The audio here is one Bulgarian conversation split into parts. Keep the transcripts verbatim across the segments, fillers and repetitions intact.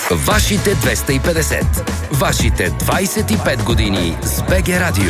Вашите двеста и петдесет. Вашите двайсет и пет години с БГ Радио.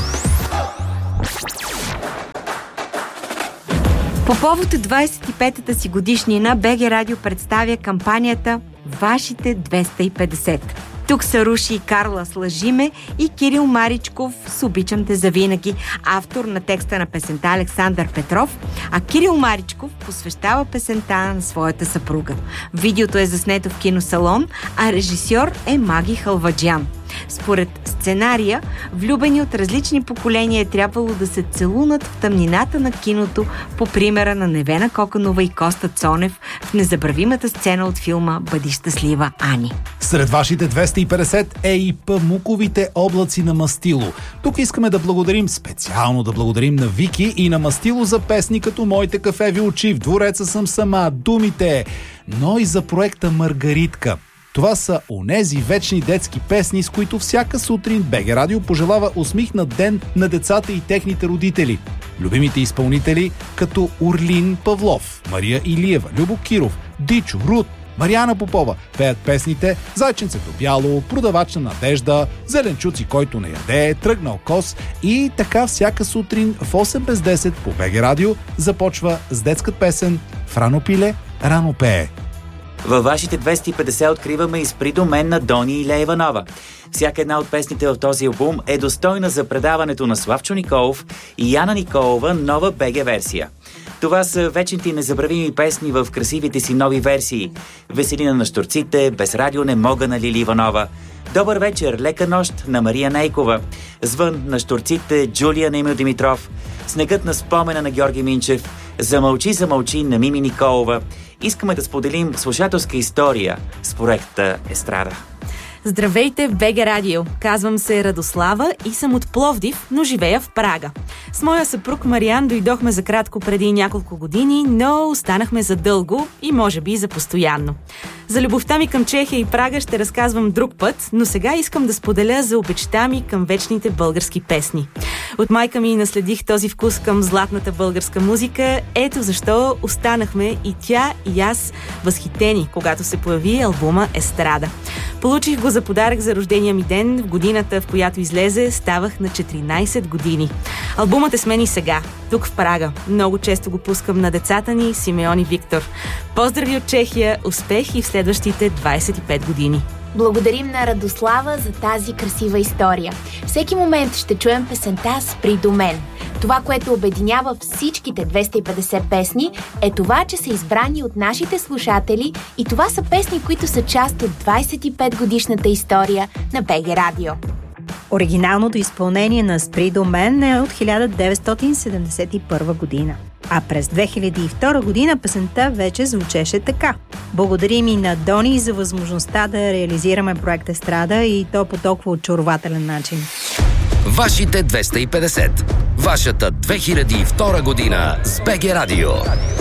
По повод двайсет и петата си годишнина БГ Радио представя кампанията Вашите двеста и петдесет. Тук са Руши и Карла с Лъжиме и Кирил Маричков с Обичам те завинаги, автор на текста на песента Александър Петров, а Кирил Маричков посвещава песента на своята съпруга. Видеото е заснето в киносалон, а режисьор е Маги Халваджян. Според сценария, влюбени от различни поколения е трябвало да се целунат в тъмнината на киното по примера на Невена Коканова и Коста Цонев в незабравимата сцена от филма Бъди щастлива, Ани. Сред вашите двеста и петдесет е и памуковите облаци на Мастило. Тук искаме да благодарим, специално да благодарим на Вики и на Мастило за песни като Моите кафеви очи, В двореца съм сама, Думите, но и за проекта Маргаритка. Това са онези вечни детски песни, с които всяка сутрин БГ Радио пожелава усмихнат ден на децата и техните родители. Любимите изпълнители като Орлин Павлов, Мария Илиева, Любо Киров, Дичо, Рут, Мариана Попова пеят песните Зайченцето бяло, Продавач на надежда, Зеленчуци, който не яде, Тръгнал кос и така всяка сутрин в осем без десет по БГ Радио започва с детската песен В рано пиле, рано пее. Във вашите двеста и петдесет откриваме и Спри до мен на Дони Илея Иванова. Всяка една от песните в този албум е достойна за предаването на Славчо Николов и Яна Николова нова БГ версия. Това са вечните и незабравими песни в красивите си нови версии. Веселина на щурците, Без радио не мога на Лили Иванова, Добър вечер, лека нощ на Мария Нейкова, Звън на щурците, Джулия на Емил Димитров, Снегът на спомена на Георги Минчев, Замълчи, замълчи на Мими Николова. Искаме да споделим слушателска история с проекта Естрада. Здравейте в БГ Радио! Казвам се Радослава и съм от Пловдив, но живея в Прага. С моя съпруг Мариан дойдохме за кратко преди няколко години, но останахме за дълго и може би за постоянно. За любовта ми към Чехия и Прага ще разказвам друг път, но сега искам да споделя за обичта ми към вечните български песни. От майка ми наследих този вкус към златната българска музика, ето защо останахме и тя и аз възхитени, когато се появи албума Естрада. Получих го за подарък за рождения ми ден. В годината, в която излезе, ставах на четиринайсет години. Албумът е с мен и сега, тук в Прага. Много често го пускам на децата ни, Симеон и Виктор. Поздрави от Чехия, успех и в следващите двайсет и пет години. Благодарим на Радослава за тази красива история. Всеки момент ще чуем песента Спри до мен. Това, което обединява всичките двеста и петдесет песни, е това, че са избрани от нашите слушатели и това са песни, които са част от двайсет и пет годишната история на БГ Радио. Оригиналното изпълнение на Спри до мен е от хиляда деветстотин седемдесет и първа година. А през две хиляди и втора година песента вече звучеше така. Благодарим и на Дони за възможността да реализираме проект Естрада и то по толкова очарователен начин. Вашите двеста и петдесет. Вашата две хиляди и втора година с БГ Радио.